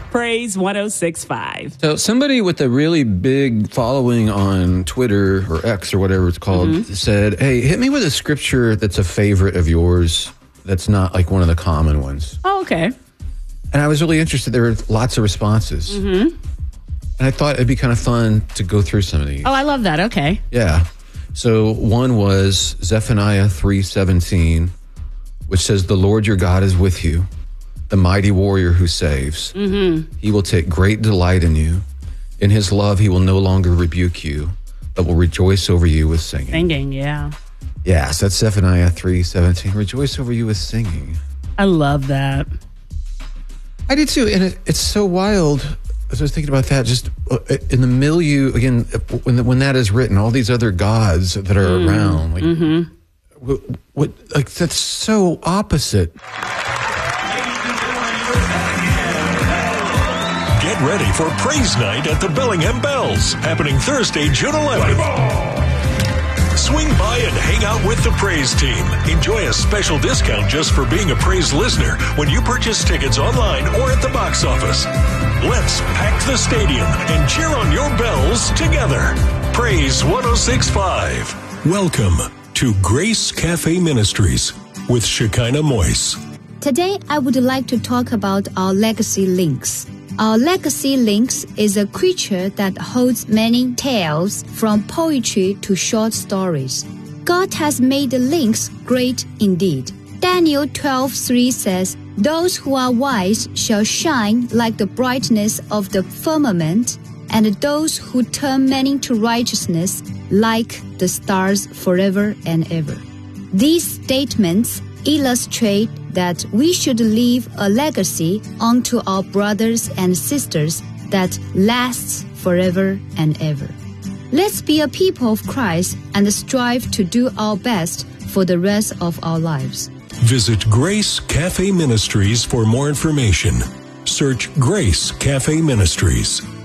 Praise 106.5. So somebody with a really big following on Twitter or X or whatever it's called said, hey, hit me with a scripture that's a favorite of yours that's not like one of the common ones. Oh, okay. And I was really interested. There were lots of responses. And I thought it'd be kind of fun to go through some of these. Oh, I love that. Okay. Yeah. So one was Zephaniah 3:17, which says, the Lord your God is with you, the mighty warrior who saves. He will take great delight in you. In his love, he will no longer rebuke you, but will rejoice over you with singing. Singing, yeah. Yeah, so that's Zephaniah 3:17. Rejoice over you with singing. I love that. I did too, and it's so wild. As I was thinking about that, just in the milieu, again, when that is written, all these other gods that are around, like, what, like that's so opposite. Get ready for Praise Night at the Bellingham Bells, happening Thursday, June 11th. Swing by and hang out with the Praise team. Enjoy a special discount just for being a Praise listener when you purchase tickets online or at the box office. Let's pack the stadium and cheer on your bells together. Praise 106.5. Welcome to Grace Cafe Ministries with Shekinah Moise. Today, I would like to talk about our legacy lynx. Our legacy lynx is a creature that holds many tales, from poetry to short stories. God has made the lynx great indeed. Daniel 12:3 says, those who are wise shall shine like the brightness of the firmament, and those who turn many to righteousness like the stars forever and ever. These statements illustrate that we should leave a legacy unto our brothers and sisters that lasts forever and ever. Let's be a people of Christ and strive to do our best for the rest of our lives. Visit Grace Cafe Ministries for more information. Search Grace Cafe Ministries.